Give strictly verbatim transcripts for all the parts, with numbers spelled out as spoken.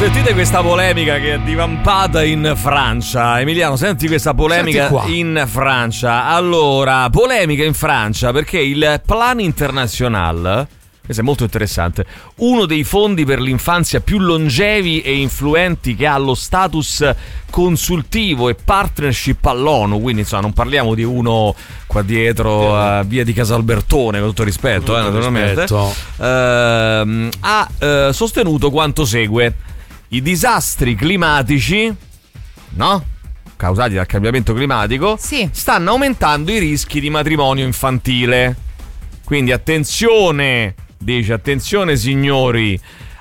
Sentite questa polemica che è divampata in Francia. Emiliano, senti questa polemica in Francia. Allora, polemica in Francia perché il Plan International, questo è molto interessante, uno dei fondi per l'infanzia più longevi e influenti che ha lo status consultivo e partnership all'ONU, quindi insomma non parliamo di uno qua dietro a via di Casalbertone, con tutto rispetto, eh, naturalmente, rispetto. Eh, ha eh, sostenuto quanto segue: i disastri climatici, no? causati dal cambiamento climatico, sì. stanno aumentando i rischi di matrimonio infantile. Quindi attenzione, dice, attenzione signori,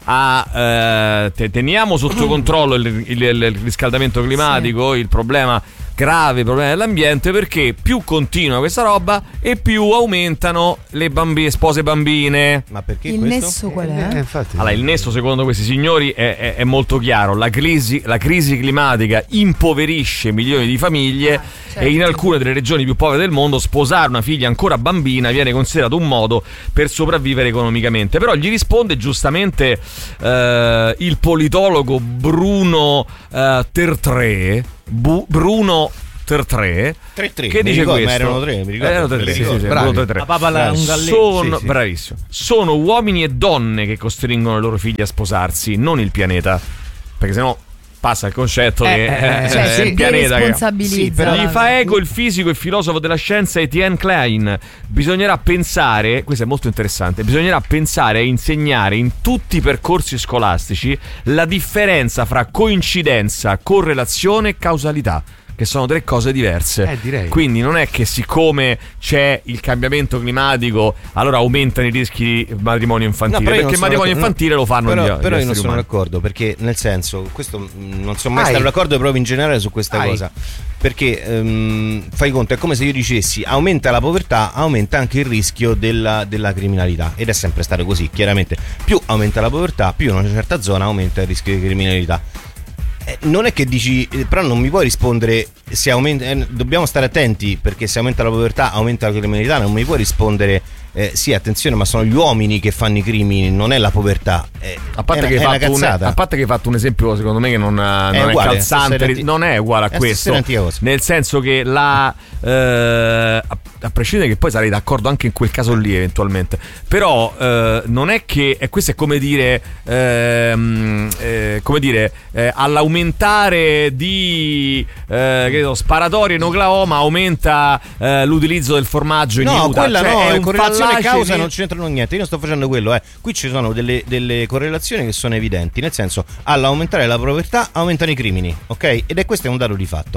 a, eh, teniamo sotto controllo il, il, il riscaldamento climatico, sì. il problema grave, il problema dell'ambiente, perché più continua questa roba e più aumentano le bambine, spose bambine. Ma perché il questo? nesso qual è? Eh, infatti. Allora, il nesso secondo questi signori è, è, è molto chiaro. La crisi, la crisi climatica impoverisce milioni di famiglie, ah, certo. e in alcune delle regioni più povere del mondo sposare una figlia ancora bambina viene considerato un modo per sopravvivere economicamente. Però gli risponde giustamente eh, il politologo Bruno eh, Tertré, Bu- Bruno Tertré, tre tre che dice ricordo, questo. Ma erano tre, mi ricordo. Erano tre, sì, sì, sì, Bravi. Bruno Tertré. La papa la un galletto. Sono, sì, sì. bravissimo. Sono uomini e donne che costringono le loro figlie a sposarsi, non il pianeta. Perché sennò passa il concetto eh, che eh, eh, cioè, è si il pianeta che responsabilizza. sì, però gli fa eco il fisico e filosofo della scienza Etienne Klein. Bisognerà pensare, questo è molto interessante, bisognerà pensare e insegnare in tutti i percorsi scolastici la differenza fra coincidenza, correlazione e causalità, che sono tre cose diverse. Eh, direi. Quindi non è che siccome c'è il cambiamento climatico allora aumentano i rischi di matrimonio infantile, No, perché il matrimonio infantile no, lo fanno però, gli, però gli io non sono umani. d'accordo, perché nel senso, questo mh, non sono mai Ai. stato d'accordo proprio in generale su questa Ai. cosa, perché um, fai conto, è come se io dicessi aumenta la povertà, aumenta anche il rischio della, della criminalità, ed è sempre stato così, chiaramente più aumenta la povertà, più in una certa zona aumenta il rischio di criminalità. Eh, non è che dici, eh, però non mi puoi rispondere se aumenta, eh, dobbiamo stare attenti perché se aumenta la povertà aumenta la criminalità, non mi puoi rispondere eh, sì, attenzione, ma sono gli uomini che fanno i crimini, non è la povertà. Eh, A parte, è che una, hai è fatto un, a parte che hai fatto un esempio secondo me che non, non è, uguale, calzante, anti- non è uguale a è questo, nel senso che la eh, a, a prescindere che poi sarei d'accordo anche in quel caso lì eventualmente, però eh, non è che e questo è come dire ehm, eh, come dire eh, all'aumentare di eh, che so, sparatorie in Oklahoma aumenta eh, l'utilizzo del formaggio in no, Utah, quella cioè, no, è è un correlazione e causa di... non c'entrano niente, io non sto facendo quello, eh. Qui ci sono delle, delle correlazioni che sono evidenti, nel senso all'aumentare la povertà aumentano i crimini, ok? Ed è questo è un dato di fatto.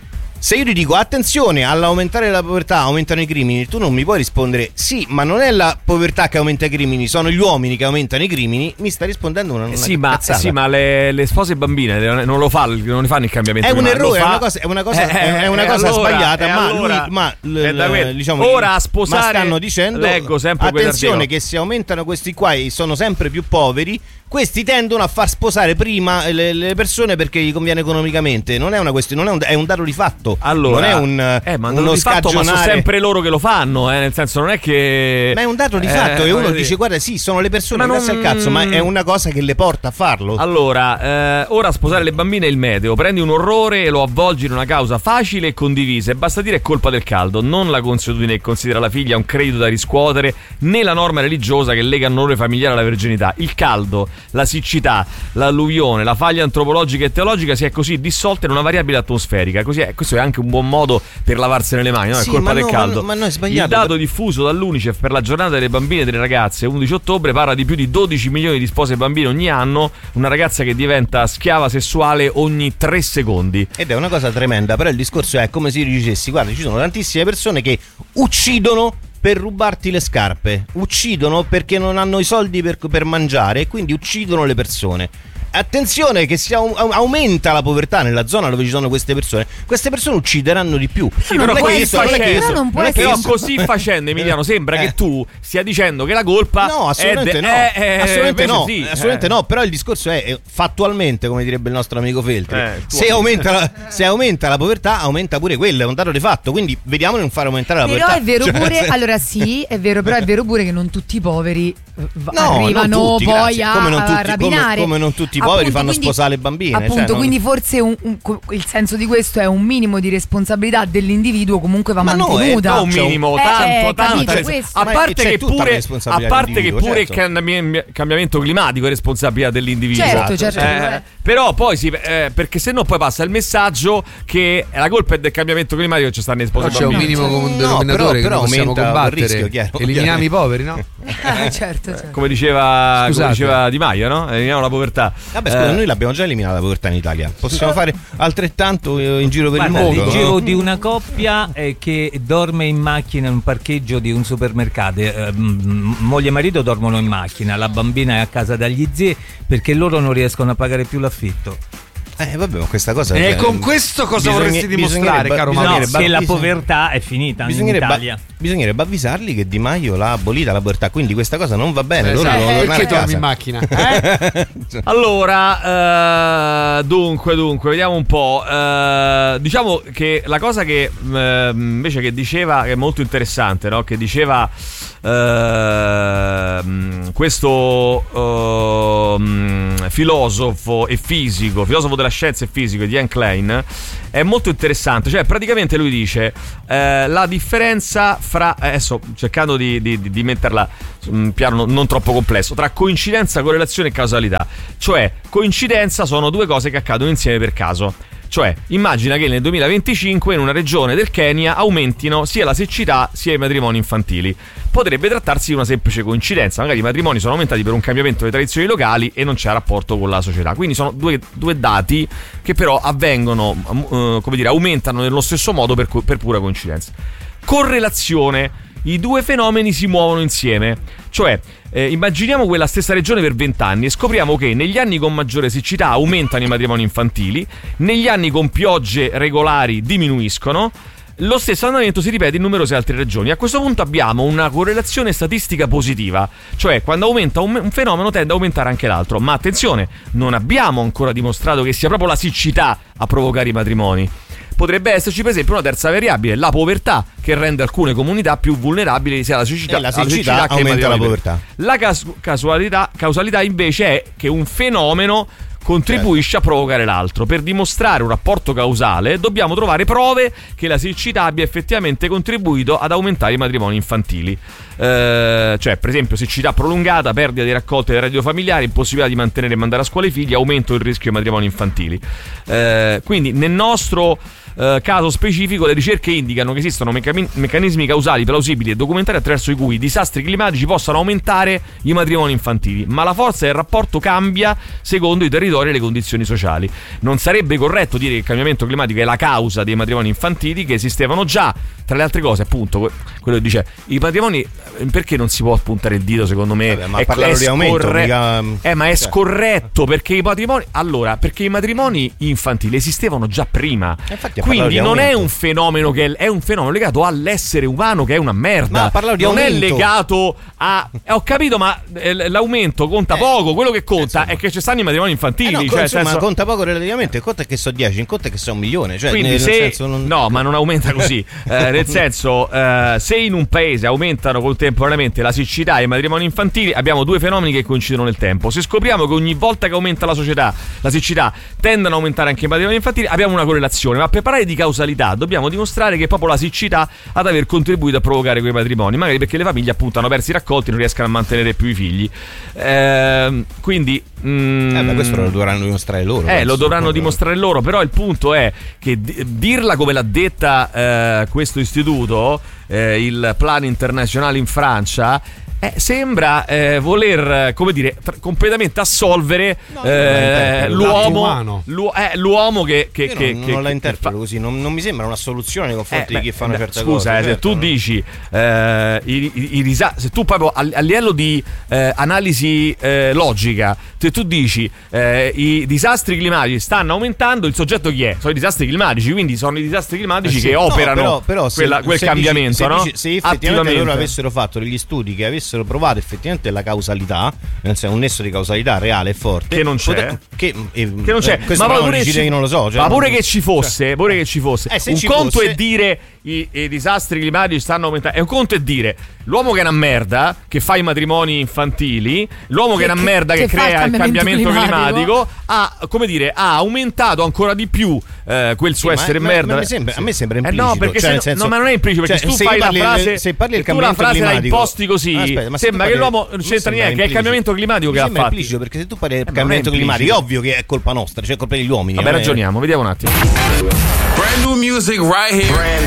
Se io ti dico attenzione, all'aumentare la povertà aumentano i crimini, tu non mi puoi rispondere sì, ma non è la povertà che aumenta i crimini, sono gli uomini che aumentano i crimini, mi sta rispondendo una, una sì, ma, cazzata. sì, ma le, le spose bambine non lo fa, non ne fanno il cambiamento. È un climatico, errore, fa... è una cosa, è una cosa, eh, è una eh, cosa allora, sbagliata, ma, allora, lui, ma l, da l, diciamo, ora a sposare, ma stanno dicendo leggo sempre attenzione che se aumentano questi qua e sono sempre più poveri, questi tendono a far sposare prima le, le persone perché gli conviene economicamente. Non è una questione, non è un, è un dato di fatto. Allora, non è un eh, ma uno di fatto, ma sono sempre loro che lo fanno, eh, nel senso non è che ma è un dato di fatto, eh, e uno dire... dice guarda sì, sono le persone, ma grazie non... al cazzo, ma è una cosa che le porta a farlo. Allora, eh, ora sposare le bambine è il meteo, prendi un orrore e lo avvolgi in una causa facile e condivisa, e basta dire è colpa del caldo, non la consuetudine che considera la figlia un credito da riscuotere, né la norma religiosa che lega onore familiare alla verginità. Il caldo, la siccità, l'alluvione, la faglia antropologica e teologica si è così dissolta in una variabile atmosferica. Così è, questo è anche un buon modo per lavarsene le mani, no? È sì, colpa ma del no, caldo. Ma, ma no, è sbagliato. Il dato diffuso dall'UNICEF per la giornata delle bambine e delle ragazze undici ottobre parla di più di dodici milioni di spose bambine ogni anno, una ragazza che diventa schiava sessuale ogni tre secondi. Ed è una cosa tremenda, però il discorso è come se io dicessi guarda, ci sono tantissime persone che uccidono per rubarti le scarpe, uccidono perché non hanno i soldi per, per mangiare, e quindi uccidono le persone. Attenzione che si au- aumenta la povertà nella zona dove ci sono queste persone, queste persone uccideranno di più. Sì, però, non è che io sto- non è che io sto- non può non è che però io sto- così facendo, Emiliano, sembra Eh. che tu stia dicendo che la colpa No, assolutamente è de- no, è- è- assolutamente no, sì, assolutamente eh. no. Però il discorso è, è fattualmente, come direbbe il nostro amico Feltri, Eh, tu se, aumenta. aumenta la, se aumenta la povertà, aumenta pure quello, è un dato di fatto. Quindi vediamo di non far aumentare la Però povertà. è vero Cioè, pure, se- allora sì, è vero, però è vero pure che non tutti i poveri eh, No, arrivano non tutti, poi grazie. a, come non a tutti, rapinare. come, come non tutti i poveri fanno quindi, sposare le bambine. Appunto, cioè, non... quindi forse un, un, il senso di questo è un minimo di responsabilità dell'individuo comunque va ma mantenuta. No, è un minimo, tanto, eh, tanto. Capito, tanto a parte che pure, a parte che pure certo. il cambiamento climatico è responsabilità dell'individuo. Certo, certo. Eh, però poi si, eh, perché se no poi passa il messaggio che la colpa è del cambiamento climatico, che ci stanno esposti. C'è un minimo comune denominatore no, però, però che possiamo combattere. Rischio, chiaro, eliminiamo chiaro. i poveri, no? eh, certo, certo. Come diceva, come diceva Di Maio, no? Eliminiamo la povertà. Vabbè, scusa, eh. noi l'abbiamo già eliminata la povertà in Italia. Possiamo fare altrettanto in giro per Guarda, il mondo. Il giro no? di una coppia eh, che dorme in macchina in un parcheggio di un supermercato. Eh, m- moglie e marito dormono in macchina, la bambina è a casa dagli zii perché loro non riescono a pagare più l'affitto. Eh vabbè, ma questa cosa E eh, con questo cosa bisogna, vorresti dimostrare, caro Mauro? No, che la povertà è finita in Italia. Bisognerebbe avvisarli che Di Maio l'ha abolita la povertà, quindi questa cosa non va bene. Eh, loro esatto. eh, perché dormi in macchina? Eh? Allora, eh, dunque, dunque, vediamo un po'. Eh, diciamo che la cosa che eh, invece che diceva, che è molto interessante, no? Che diceva eh, questo eh, filosofo e fisico, filosofo della scienza e fisico, Ian Klein, è molto interessante. Cioè, praticamente lui dice eh, la differenza fra, adesso cercando di, di, di metterla su un piano non troppo complesso, tra coincidenza, correlazione e causalità. Cioè, coincidenza sono due cose che accadono insieme per caso. Cioè, immagina che nel duemilaventicinque in una regione del Kenya aumentino sia la siccità sia i matrimoni infantili. Potrebbe trattarsi di una semplice coincidenza, magari i matrimoni sono aumentati per un cambiamento delle tradizioni locali e non c'è rapporto con la società. Quindi sono due, due dati che però avvengono, uh, come dire, aumentano nello stesso modo per, per pura coincidenza. Correlazione. I due fenomeni si muovono insieme. Cioè, eh, immaginiamo quella stessa regione per vent'anni e scopriamo che negli anni con maggiore siccità aumentano i matrimoni infantili, negli anni con piogge regolari diminuiscono. Lo stesso andamento si ripete in numerose altre regioni. A questo punto abbiamo una correlazione statistica positiva, cioè quando aumenta un, un fenomeno tende a aumentare anche l'altro. Ma attenzione, non abbiamo ancora dimostrato che sia proprio la siccità a provocare i matrimoni. Potrebbe esserci per esempio una terza variabile, la povertà, che rende alcune comunità più vulnerabili sia alla siccità, e la siccità, siccità che aumenta la povertà. La cas- casualità, causalità invece è che un fenomeno contribuisce a provocare l'altro. Per dimostrare un rapporto causale dobbiamo trovare prove che la siccità abbia effettivamente contribuito ad aumentare i matrimoni infantili. Eh, cioè, per esempio, siccità prolungata, perdita di raccolte del reddito familiare, impossibilità di mantenere e mandare a scuola i figli, aumento del rischio di matrimoni infantili. Eh, quindi nel nostro Uh, caso specifico le ricerche indicano che esistono mecca- meccanismi causali plausibili e documentari attraverso i cui i disastri climatici possano aumentare i matrimoni infantili, ma la forza del rapporto cambia secondo i territori e le condizioni sociali. Non sarebbe corretto dire che il cambiamento climatico è la causa dei matrimoni infantili, che esistevano già. Tra le altre cose, appunto, quello che dice i matrimoni, perché non si può puntare il dito, secondo me? Vabbè, ma è, parlare è di aumento scorre- mica... eh, ma è scorretto, perché i matrimoni, allora, perché i matrimoni infantili esistevano già prima. Infatti, quindi non è un fenomeno che è, è un fenomeno legato all'essere umano, che è una merda. Ma di non aumento. è legato a eh, ho capito, ma eh, l'aumento conta eh, poco. Quello che conta eh, è che ci stanno i matrimoni infantili. Eh no, cioè, insomma, senso... conta poco relativamente. Conta è che so dieci, in conta è che so un milione. Cioè, quindi nel se senso non... no, ma non aumenta così. eh, nel senso, eh, se in un paese aumentano contemporaneamente la siccità e i matrimoni infantili, abbiamo due fenomeni che coincidono nel tempo. Se scopriamo che ogni volta che aumenta la società, la siccità, tendono a aumentare anche i matrimoni infantili, abbiamo una correlazione. Ma per parlare di causalità dobbiamo dimostrare che è proprio la siccità ad aver contribuito a provocare quei matrimoni, magari perché le famiglie appunto hanno perso i raccolti e non riescono a mantenere più i figli. Eh, quindi mm, eh, beh, questo lo dovranno dimostrare loro. Eh, lo dovranno dimostrare loro, però il punto è che d- dirla come l'ha detta eh, questo istituto, eh, il Plan International in Francia, Eh, sembra eh, voler, come dire, tra- completamente assolvere no, eh, l'uomo, l'u- eh, l'uomo che, che, Io che, non, che non la che interpreto fa... così, non, non mi sembra una soluzione nei confronti eh, di chi beh, fa una beh, certa scusa, cosa. Scusa, certo, se tu no? dici eh, i, i, i risa- se tu proprio a, a livello di eh, analisi eh, logica, se tu dici eh, i disastri climatici stanno aumentando, il soggetto chi è? Sono i disastri climatici, quindi sono i disastri climatici eh sì. che no, operano però, però quella, se, quel se cambiamento, dici, se no? Dici, se effettivamente loro avessero fatto degli studi che avessero avessero provato effettivamente la causalità, nel senso un nesso di causalità reale e forte, che non c'è, poter, che, eh, che non c'è, eh, ma pure ci, non lo so, cioè, ma pure non, che ci fosse, cioè, pure che ci fosse. Eh, un ci conto fosse, è dire i, i disastri climatici stanno aumentando, e un conto è dire l'uomo che è una merda, che fa i matrimoni infantili, l'uomo che, che è una merda, che, che crea il cambiamento, cambiamento climatico, climatico ha, come dire, ha aumentato ancora di più eh, quel suo sì, essere ma, merda. Ma, ma sembra, a me sembra implicito. Eh no, perché cioè, se, nel senso, no, ma non è implicito, perché cioè, se tu se fai parli, la frase, se parli del tu la frase climatico, la imposti così, aspetta, ma sembra che l'uomo non c'entra niente, che è il cambiamento climatico che ha fatto. Implicito, perché se tu parli del cambiamento climatico è ovvio che è colpa nostra, cioè colpa degli uomini. Vabbè, ragioniamo, vediamo un attimo. Brand new music right here.